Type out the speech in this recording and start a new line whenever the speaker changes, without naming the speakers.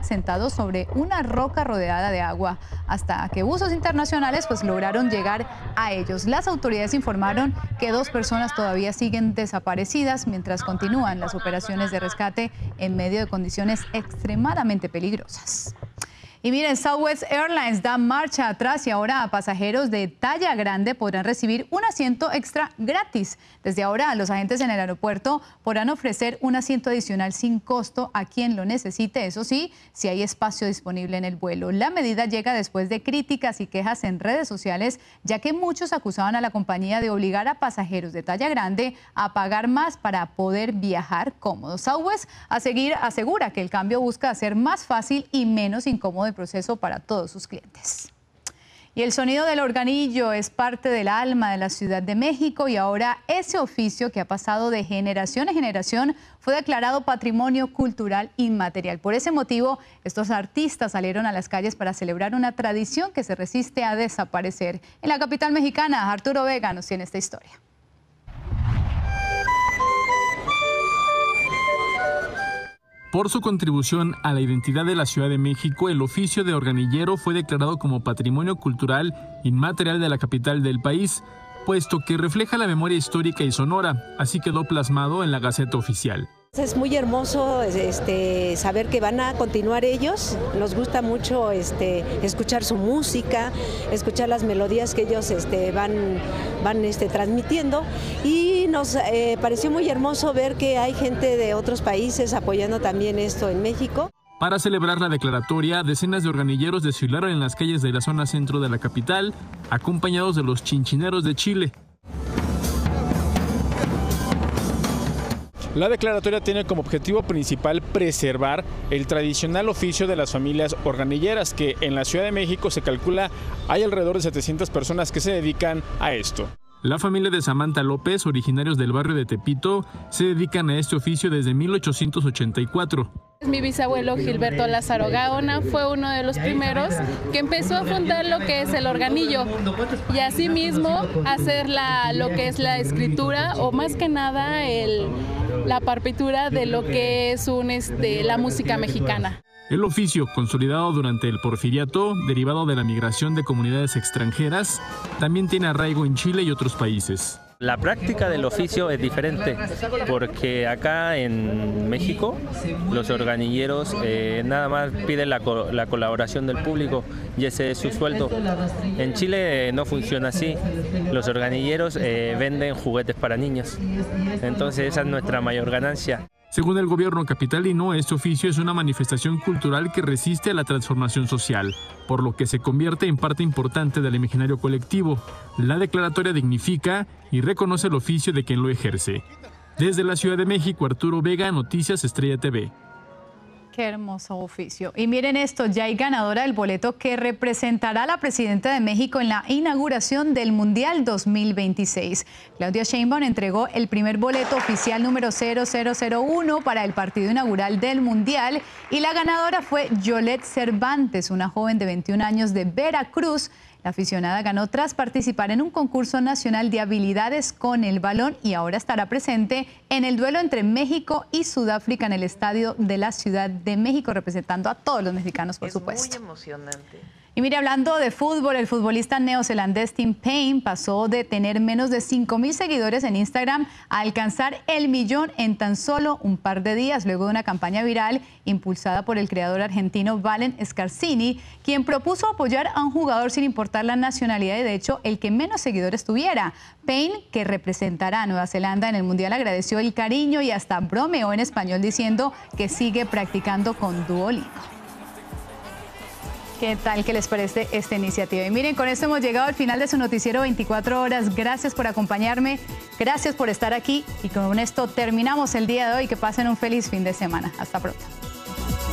sentados sobre una roca rodeada de agua, hasta que buzos internacionales lograron llegar a ellos. Las autoridades informaron que 2 personas todavía siguen desaparecidas mientras continúan las operaciones de rescate en medio de condiciones extremadamente peligrosas. Y miren, Southwest Airlines da marcha atrás y ahora pasajeros de talla grande podrán recibir un asiento extra gratis. Desde ahora, los agentes en el aeropuerto podrán ofrecer un asiento adicional sin costo a quien lo necesite, eso sí, si hay espacio disponible en el vuelo. La medida llega después de críticas y quejas en redes sociales, ya que muchos acusaban a la compañía de obligar a pasajeros de talla grande a pagar más para poder viajar cómodos. Southwest asegura que el cambio busca hacer más fácil y menos incómodo el proceso para todos sus clientes. Y el sonido del organillo es parte del alma de la Ciudad de México y ahora ese oficio que ha pasado de generación en generación fue declarado Patrimonio Cultural Inmaterial. Por ese motivo, estos artistas salieron a las calles para celebrar una tradición que se resiste a desaparecer. En la capital mexicana, Arturo Vega nos tiene esta historia.
Por su contribución a la identidad de la Ciudad de México, el oficio de organillero fue declarado como Patrimonio Cultural Inmaterial de la capital del país, puesto que refleja la memoria histórica y sonora, así quedó plasmado en la Gaceta Oficial.
Es muy hermoso saber que van a continuar ellos. Nos gusta mucho escuchar su música, escuchar las melodías que ellos van transmitiendo, y nos pareció muy hermoso ver que hay gente de otros países apoyando también esto en México.
Para celebrar la declaratoria, decenas de organilleros desfilaron en las calles de la zona centro de la capital, acompañados de los chinchineros de Chile. La declaratoria tiene como objetivo principal preservar el tradicional oficio de las familias organilleras, que en la Ciudad de México se calcula hay alrededor de 700 personas que se dedican a esto. La familia de Samantha López, originarios del barrio de Tepito, se dedican a este oficio desde 1884.
Mi bisabuelo Gilberto Lázaro Gaona fue uno de los primeros que empezó a fundar lo que es el organillo y asimismo hacer lo que es la escritura, o más que nada la partitura de lo que es la música mexicana.
El oficio, consolidado durante el Porfiriato, derivado de la migración de comunidades extranjeras, también tiene arraigo en Chile y otros países.
La práctica del oficio es diferente, porque acá en México los organilleros nada más piden la colaboración del público y ese es su sueldo. En Chile no funciona así, los organilleros venden juguetes para niños, entonces esa es nuestra mayor ganancia.
Según el gobierno capitalino, este oficio es una manifestación cultural que resiste a la transformación social, por lo que se convierte en parte importante del imaginario colectivo. La declaratoria dignifica y reconoce el oficio de quien lo ejerce. Desde la Ciudad de México, Arturo Vega, Noticias Estrella TV.
Qué hermoso oficio. Y miren esto, ya hay ganadora del boleto que representará a la presidenta de México en la inauguración del Mundial 2026. Claudia Sheinbaum entregó el primer boleto oficial número 0001 para el partido inaugural del Mundial y la ganadora fue Yolette Cervantes, una joven de 21 años de Veracruz. La aficionada ganó tras participar en un concurso nacional de habilidades con el balón y ahora estará presente en el duelo entre México y Sudáfrica en el estadio de la Ciudad de México, representando a todos los mexicanos, por supuesto.
Es muy emocionante.
Y mire, hablando de fútbol, el futbolista neozelandés Tim Payne pasó de tener menos de 5,000 seguidores en Instagram a alcanzar el 1.000.000 en tan solo un par de días, luego de una campaña viral impulsada por el creador argentino Valen Scarsini, quien propuso apoyar a un jugador sin importar la nacionalidad y de hecho el que menos seguidores tuviera. Payne, que representará a Nueva Zelanda en el Mundial, agradeció el cariño y hasta bromeó en español diciendo que sigue practicando con Duolingo. ¿Qué tal que les parece esta iniciativa? Y miren, con esto hemos llegado al final de su noticiero 24 horas. Gracias por acompañarme, gracias por estar aquí y con esto terminamos el día de hoy. Que pasen un feliz fin de semana. Hasta pronto.